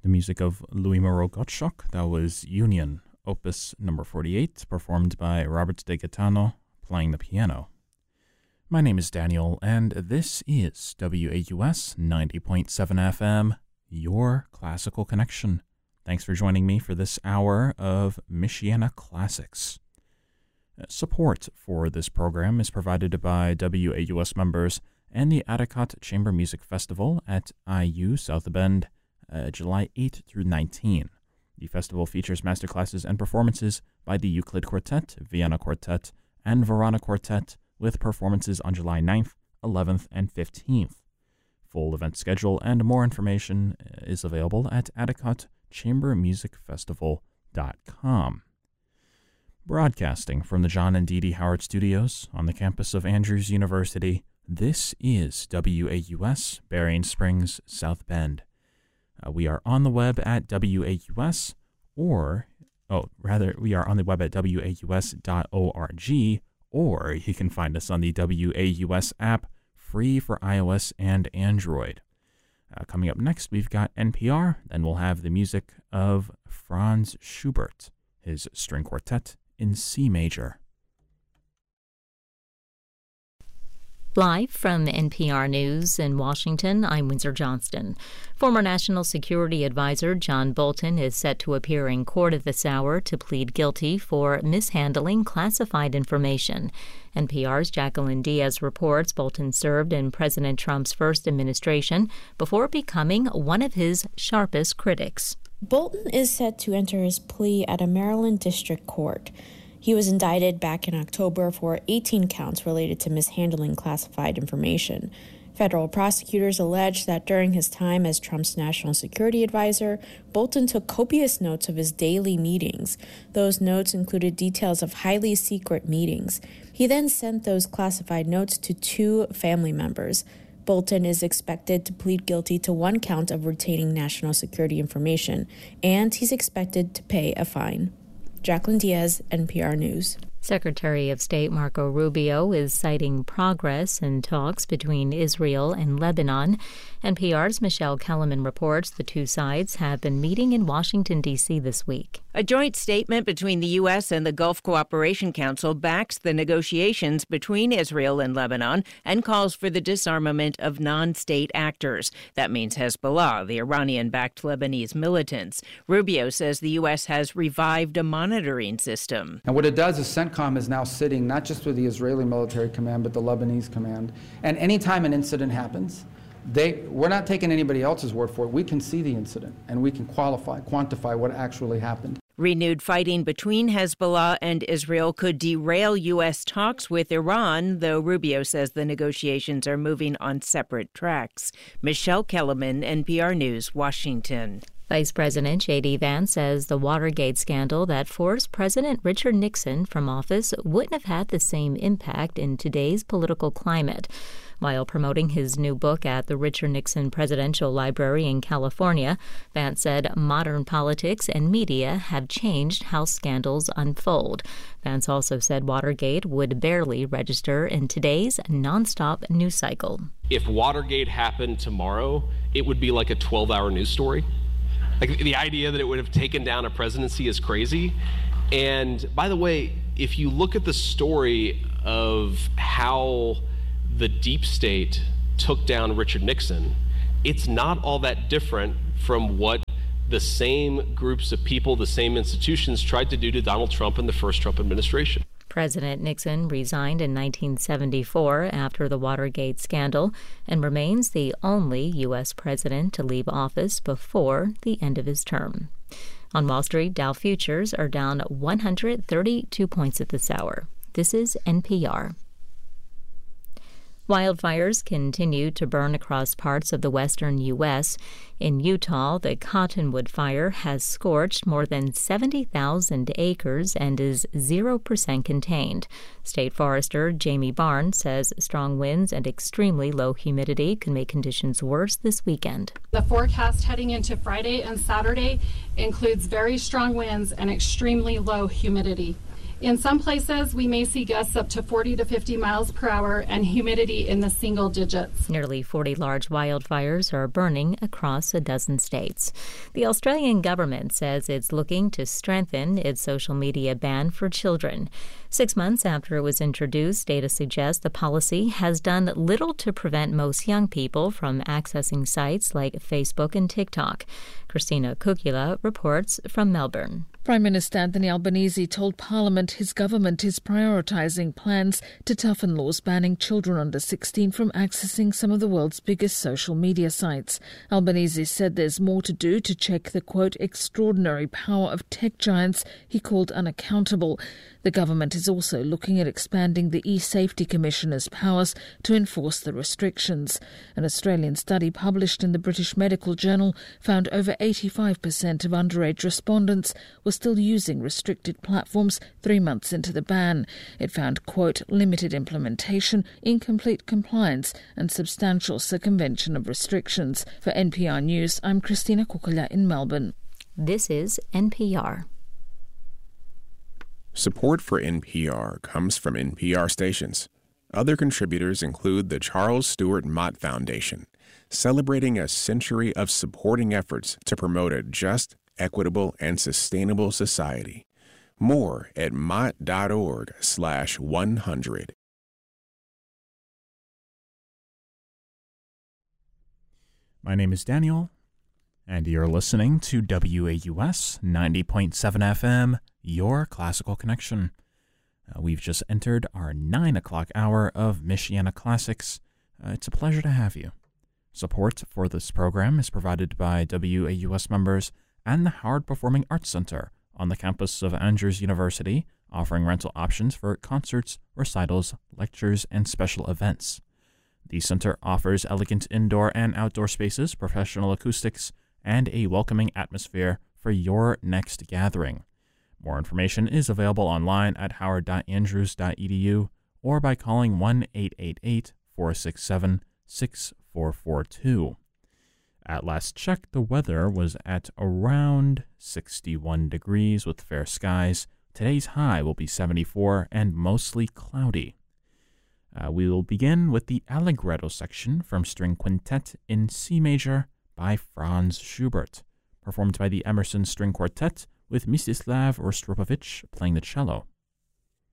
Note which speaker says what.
Speaker 1: the music of Louis Moreau Gottschalk. That was Union, Opus number 48, performed by Robert De Gaetano, playing the piano. My name is Daniel, and this is WAUS 90.7 FM, your classical connection. Thanks for joining me for this hour of Michiana Classics. Support for this program is provided by WAUS members and the Addicott Chamber Music Festival at IU South Bend, July 8 through 19. The festival features masterclasses and performances by the Euclid Quartet, Vienna Quartet, and Verona Quartet, with performances on July 9th, 11th, and 15th. Full event schedule and more information is available at AddicottChamberMusicFestival.com. Broadcasting from the John and Dee Dee Howard Studios on the campus of Andrews University, this is WAUS, Berrien Springs, South Bend. We are on the web at WAUS, we are on the web at WAUS.org, or you can find us on the WAUS app, free for iOS and Android. Coming up next, we've got NPR, then we'll have the music of Franz Schubert, his string quartet in C major.
Speaker 2: Live from NPR News in Washington, I'm Windsor Johnston. Former National Security Advisor John Bolton is set to appear in court at this hour to plead guilty for mishandling classified information. NPR's Jacqueline Diaz reports Bolton served in President Trump's first administration before becoming one of his sharpest critics.
Speaker 3: Bolton is set to enter his plea at a Maryland district court. He was indicted back in October for 18 counts related to mishandling classified information. Federal prosecutors allege that during his time as Trump's national security advisor, Bolton took copious notes of his daily meetings. Those notes included details of highly secret meetings. He then sent those classified notes to 2 family members. Bolton is expected to plead guilty to 1 count of retaining national security information, and he's expected to pay a fine. Jacqueline Diaz, NPR News.
Speaker 2: Secretary of State Marco Rubio is citing progress in talks between Israel and Lebanon. NPR's Michelle Kellerman reports the two sides have been meeting in Washington, D.C. this week.
Speaker 4: A joint statement between the U.S. and the Gulf Cooperation Council backs the negotiations between Israel and Lebanon and calls for the disarmament of non-state actors. That means Hezbollah, the Iranian-backed Lebanese militants. Rubio says the U.S. has revived a monitoring system.
Speaker 5: And what it does is CENTCOM is now sitting not just with the Israeli military command, but the Lebanese command. And anytime an incident happens, we're not taking anybody else's word for it. We can see the incident, and we can quantify what actually happened.
Speaker 4: Renewed fighting between Hezbollah and Israel could derail U.S. talks with Iran, though Rubio says the negotiations are moving on separate tracks. Michelle Kellerman, NPR News, Washington.
Speaker 2: Vice President J.D. Vance says the Watergate scandal that forced President Richard Nixon from office wouldn't have had the same impact in today's political climate. While promoting his new book at the Richard Nixon Presidential Library in California, Vance said modern politics and media have changed how scandals unfold. Vance also said Watergate would barely register in today's nonstop news cycle.
Speaker 6: If Watergate happened tomorrow, it would be like a 12-hour news story. Like, the idea that it would have taken down a presidency is crazy. And by the way, if you look at the story of how the deep state took down Richard Nixon, it's not all that different from what the same groups of people, the same institutions tried to do to Donald Trump in the first Trump administration.
Speaker 2: President Nixon resigned in 1974 after the Watergate scandal and remains the only U.S. president to leave office before the end of his term. On Wall Street, Dow futures are down 132 points at this hour. This is NPR. Wildfires continue to burn across parts of the western U.S. In Utah, the Cottonwood Fire has scorched more than 70,000 acres and is 0% contained. State Forester Jamie Barnes says strong winds and extremely low humidity could make conditions worse this weekend.
Speaker 7: The forecast heading into Friday and Saturday includes very strong winds and extremely low humidity. In some places, we may see gusts up to 40 to 50 miles per hour and humidity in the single digits.
Speaker 2: Nearly 40 large wildfires are burning across a dozen states. The Australian government says it's looking to strengthen its social media ban for children. 6 months after it was introduced, data suggests the policy has done little to prevent most young people from accessing sites like Facebook and TikTok. Christina Kukula reports from Melbourne.
Speaker 8: Prime Minister Anthony Albanese told Parliament his government is prioritising plans to toughen laws banning children under 16 from accessing some of the world's biggest social media sites. Albanese said there's more to do to check the, quote, extraordinary power of tech giants he called unaccountable. The government is also looking at expanding the e-Safety Commissioner's powers to enforce the restrictions. An Australian study published in the British Medical Journal found over 85% of underage respondents were still using restricted platforms 3 months into the ban. It found, quote, limited implementation, incomplete compliance and substantial circumvention of restrictions. For NPR News, I'm Christina Kukula in Melbourne.
Speaker 2: This is NPR.
Speaker 9: Support for NPR comes from NPR stations. Other contributors include the Charles Stewart Mott Foundation, celebrating a century of supporting efforts to promote a just, equitable, and sustainable society. More at mott.org/100.
Speaker 1: My name is Daniel, and you're listening to WAUS 90.7 FM, your classical connection. We've just entered our 9 o'clock hour of Michiana Classics. It's a pleasure to have you. Support for this program is provided by WAUS members and the Howard Performing Arts Center on the campus of Andrews University, offering rental options for concerts, recitals, lectures, and special events. The center offers elegant indoor and outdoor spaces, professional acoustics, and a welcoming atmosphere for your next gathering. More information is available online at howard.andrews.edu or by calling 1-888-467-6442. At last check, the weather was at around 61 degrees with fair skies. Today's high will be 74 and mostly cloudy. We will begin with the Allegretto section from String Quintet in C major by Franz Schubert, performed by the Emerson String Quartet with Mstislav Rostropovich playing the cello.